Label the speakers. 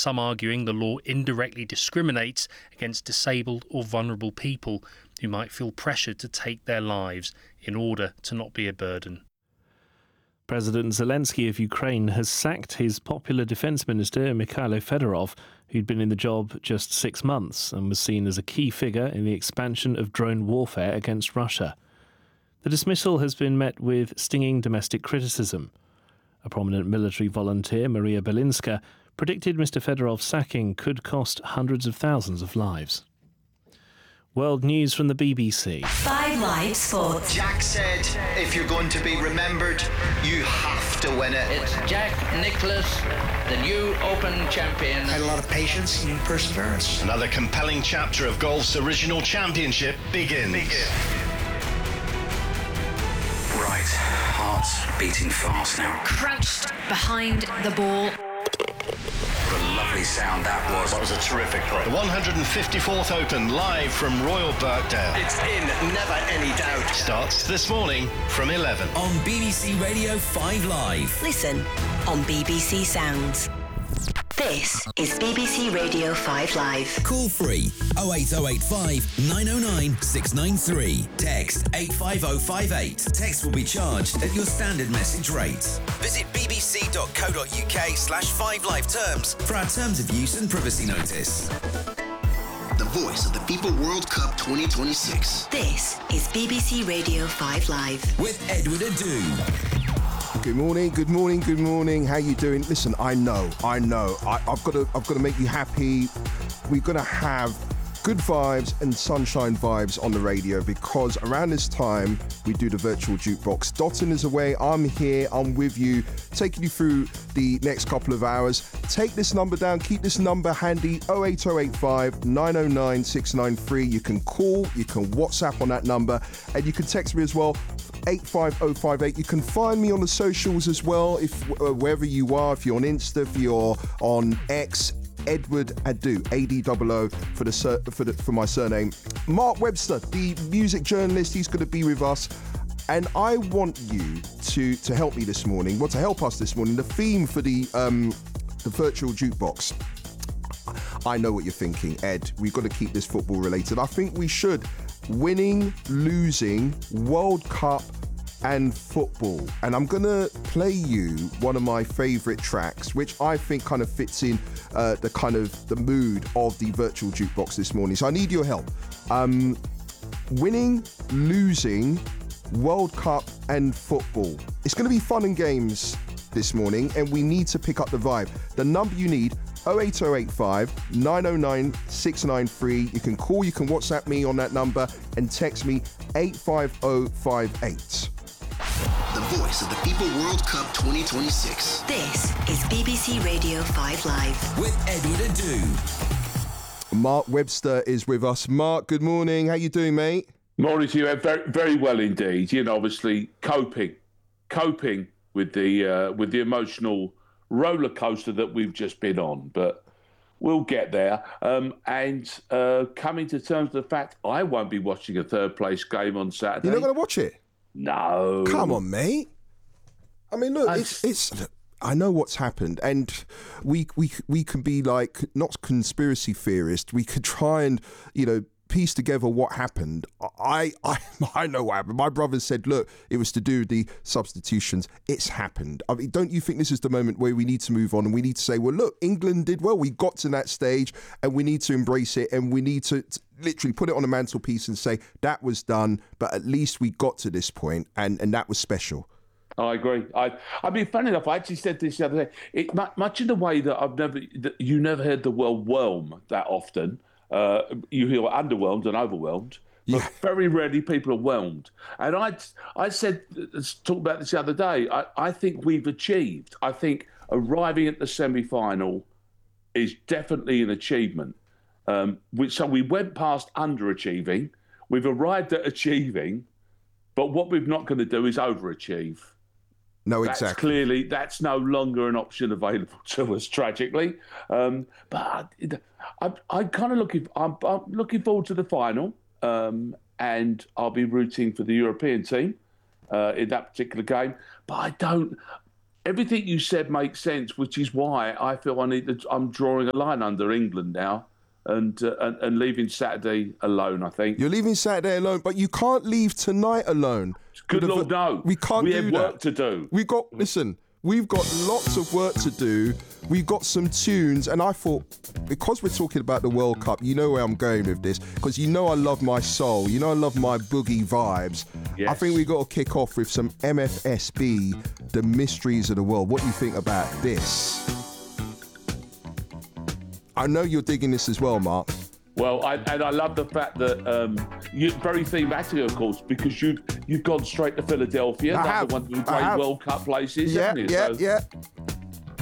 Speaker 1: some arguing the law indirectly discriminates against disabled or vulnerable people who might feel pressured to take their lives in order to not be a burden.
Speaker 2: President Zelensky of Ukraine has sacked his popular defence minister Mikhailo Fedorov, who'd been in the job just 6 months and was seen as a key figure in the expansion of drone warfare against Russia. The dismissal has been met with stinging domestic criticism. A prominent military volunteer, Maria Belinska, predicted Mr. Fedorov's sacking could cost hundreds of thousands of lives. World news from the BBC.
Speaker 3: 5 Live Sports.
Speaker 4: Jack said, if you're going to be remembered, you have to win it.
Speaker 5: It's Jack Nicklaus, the new Open champion.
Speaker 6: Had a lot of patience and perseverance.
Speaker 7: Another compelling chapter of golf's original championship begins.
Speaker 6: Right, heart's beating fast now.
Speaker 3: Crouched behind the ball.
Speaker 6: What a lovely sound that was.
Speaker 7: That was a terrific play. The 154th Open, live from Royal Birkdale.
Speaker 4: It's in, never any doubt.
Speaker 7: Starts this morning from 11.
Speaker 8: On BBC Radio 5 Live.
Speaker 3: Listen on BBC Sounds. This is BBC Radio 5 Live.
Speaker 8: Call free 08085 909 693. Text 85058. Text will be charged at your standard message rate. Visit bbc.co.uk/5 live terms for our terms of use and privacy notice.
Speaker 9: The voice of the FIFA World Cup 2026.
Speaker 3: This is BBC Radio 5 Live.
Speaker 8: With Edward Adu.
Speaker 10: Good morning. How you doing? Listen, I know. I've got to make you happy. We're going to have good vibes and sunshine vibes on the radio because around this time we do the virtual jukebox. Dotton is away. I'm here. I'm with you, taking you through the next couple of hours. Take this number down. Keep this number handy. 08085 909 693. You can call. You can WhatsApp on that number, and you can text me as well. 85058. You can find me on the socials as well, if wherever you are, if you're on Insta, if you're on X, Edward Adu, ADOO for my surname. Mark Webster, the music journalist, he's going to be with us, and I want you to help me this morning. To help us this morning. The theme for the virtual jukebox. I know what you're thinking, Ed. We've got to keep this football related. I think we should. Winning, losing, World Cup and football. And I'm going to play you one of my favourite tracks, which I think kind of fits in the mood of the virtual jukebox this morning. So I need your help. Winning, losing, World Cup and football. It's going to be fun and games this morning, and we need to pick up the vibe. The number you need, 08085 909 693. You can call, you can WhatsApp me on that number, and text me 85058.
Speaker 9: The voice of the FIFA World Cup 2026.
Speaker 3: This is BBC Radio 5 Live.
Speaker 8: With Edward Adu.
Speaker 10: Mark Webster is with us. Mark, good morning. How you doing, mate?
Speaker 11: Morning to you, Ed. Very, very well indeed. You know, obviously coping with the emotional roller coaster that we've just been on, but we'll get there. And coming to terms with the fact I won't be watching a third place game on Saturday.
Speaker 10: You're not going to watch it?
Speaker 11: No.
Speaker 10: Come on, mate. I mean, look, it's. I know what's happened, and we can be like not conspiracy theorists. We could try and piece together what happened. I know what happened. My brother said, look, it was to do with the substitutions. It's happened. I mean, don't you think this is the moment where we need to move on and we need to say, well, look, England did well. We got to that stage and we need to embrace it, and we need to literally put it on a mantelpiece and say that was done, but at least we got to this point, and that was special.
Speaker 11: I agree. I mean, funny enough, I actually said this the other day. Much in the way that you never heard the word whelm that often. You hear underwhelmed and overwhelmed, but very rarely people are whelmed. And I said, talked about this the other day, I think we've achieved. I think arriving at the semi-final is definitely an achievement. So we went past underachieving, we've arrived at achieving, but what we're not going to do is overachieve.
Speaker 10: No, exactly.
Speaker 11: That's no longer an option available to us, tragically. But I'm kind of I'm looking forward to the final, and I'll be rooting for the European team in that particular game. But everything you said makes sense, which is why I feel I'm drawing a line under England now. And leaving Saturday alone, I think.
Speaker 10: You're leaving Saturday alone, but you can't leave tonight alone.
Speaker 11: Good Lord, no.
Speaker 10: We can't do that.
Speaker 11: We have work to do.
Speaker 10: We've got lots of work to do. We've got some tunes, and I thought, because we're talking about the World Cup, you know where I'm going with this, because you know I love my soul, you know I love my boogie vibes.
Speaker 11: Yes.
Speaker 10: I think we've got to kick off with some MFSB, The Mysteries of the World. What do you think about this? I know you're digging this as well, Mark.
Speaker 11: Well, I love the fact that you're very thematic, of course, because you've gone straight to Philadelphia. That's the one who played World Cup places, haven't you?
Speaker 10: Yeah.